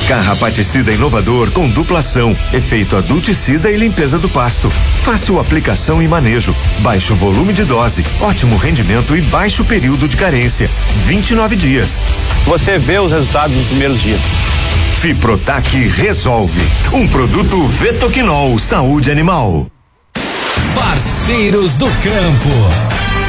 Carrapaticida inovador com dupla ação, efeito adulticida e limpeza do pasto. Fácil aplicação e manejo, baixo volume de dose, ótimo rendimento e baixo período de carência. 29 dias. Você vê os resultados nos primeiros dias. Fiprotac resolve. Um produto Vetoquinol, saúde animal. Parceiros do campo.